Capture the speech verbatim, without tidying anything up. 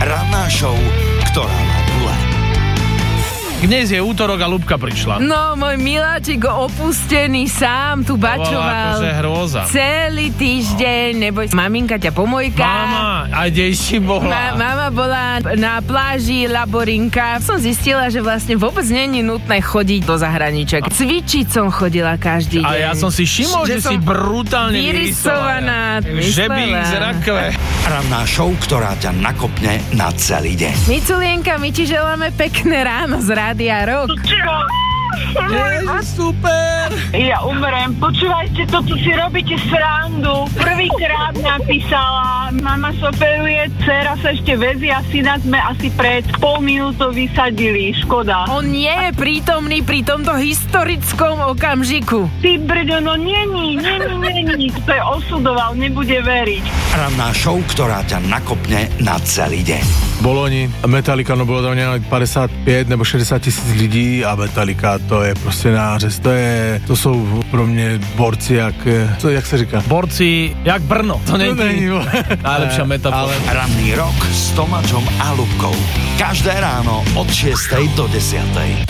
Ranná show, ktorá má gule. Dnes je útorok a Ľubka prišla. No, môj miláčik opustený sám tu bačoval. Akože hrôza. Celý týždeň, neboj, maminka ťa pomojká. Mama, a kde si bola? Ma, mama bola na pláži Laborinka. Som zistila, že vlastne vôbec nie je nutné chodiť do zahraničia. Cvičiť som chodila každý deň. A ja som si všimol, že, že si brutálne vyrysovaná. Žebík z rakve. Ranná show, ktorá ťa nakopne na celý deň. Miculienka, my ti želáme pekné ráno z Rádia Rock. Ježiš, super! Ja umrem. Počúvajte, to, čo si robíte srandu. Prvýkrát napísala, mama soperuje, dcera sa ešte vezie a syna sme asi pred pol minútou vysadili. Škoda. On nie je prítomný pri tomto historickom okamžiku. Ty brďo, no není, není, není. To je osudoval, nebude veriť. Ranná show, ktorá ťa nakopne na celý deň. Boloni, Metallica, no bolo tam nejak päťdesiatpäť nebo šesťdesiat tisíc lidí a Metallica, to je prostě nářez, to je, to jsou pro mě borci jak, co, jak se říká? Borci, jak Brno. To není, není najlepšia metafora. Ranný rok s Tomáčom a Ľubkou. Každé ráno od šiestej do desiatej.